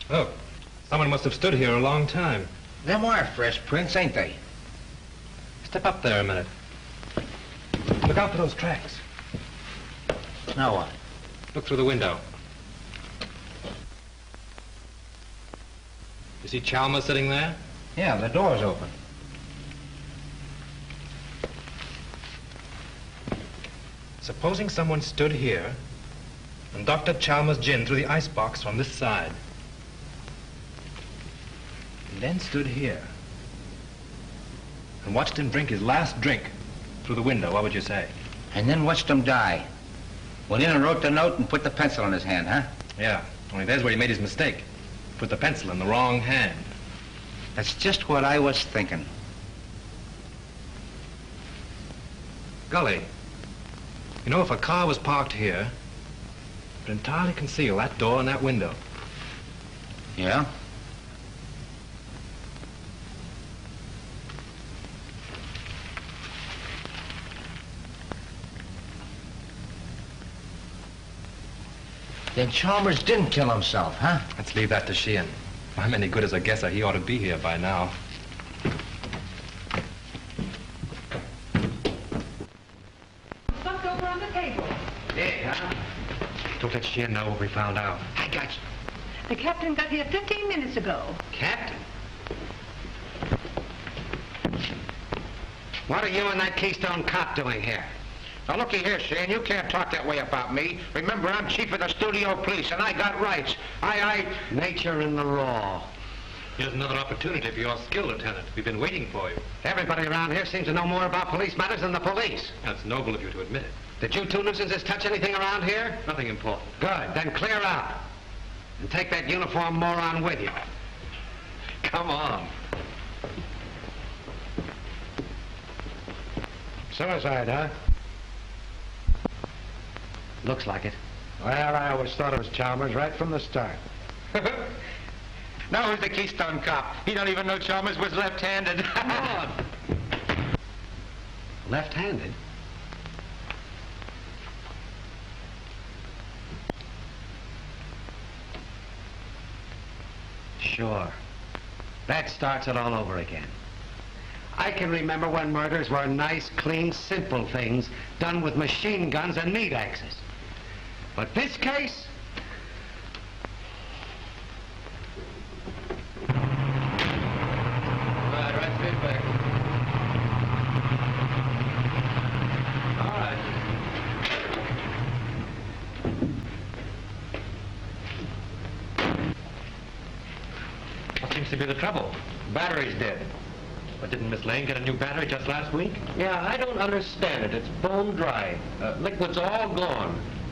Look, someone must have stood here a long time. Them are fresh prints, ain't they? Step up there a minute. Look out for those tracks. Now what? Look through the window. You see Chalmers sitting there? Yeah, the door's open. Supposing someone stood here and doctored Chalmers' gin through the icebox from this side. And then stood here and watched him drink his last drink through the window, what would you say? And then watched him die. Went in and wrote the note and put the pencil in his hand, huh? Yeah, only there's where he made his mistake. Put the pencil in the wrong hand. That's just what I was thinking. Gully, you know, if a car was parked here, it would entirely conceal that door and that window. Yeah? Then Chalmers didn't kill himself, huh? Let's leave that to Sheehan. If I'm any good as a guesser, he ought to be here by now. Stuffed over on the table. Yeah, huh? Don't let Sheehan know what we found out. I got you. The captain got here 15 minutes ago. Captain? What are you and that Keystone cop doing here? Now, looky here, Shane, you can't talk that way about me. Remember, I'm chief of the studio police, and I got rights. Nature and the law. Here's another opportunity for your skill, Lieutenant. We've been waiting for you. Everybody around here seems to know more about police matters than the police. That's noble of you to admit it. Did you two nuisances touch anything around here? Nothing important. Good, then clear out. And take that uniform moron with you. Come on. Suicide, huh? Looks like it. Well, I always thought it was Chalmers right from the start. Now who's the Keystone cop? He don't even know Chalmers was left-handed. Come on. Left-handed? Sure. That starts it all over again. I can remember when murders were nice, clean, simple things done with machine guns and meat axes. But this case? Right straight back. All right. What seems to be the trouble? Battery's dead. But didn't Miss Lane get a new battery just last week? Yeah, I don't understand it. It's bone dry. Liquid's all gone.